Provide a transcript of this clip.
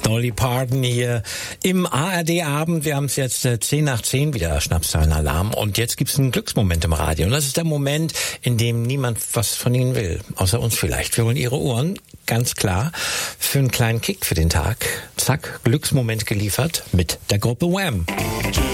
Dolly Parton hier im ARD-Abend. Wir haben es jetzt 10 nach 10 wieder, Schnapszahlenalarm. Und jetzt gibt es einen Glücksmoment im Radio. Und das ist der Moment, in dem niemand was von Ihnen will. Außer uns vielleicht. Wir holen Ihre Ohren, ganz klar, für einen kleinen Kick für den Tag. Zack, Glücksmoment geliefert mit der Gruppe Wham!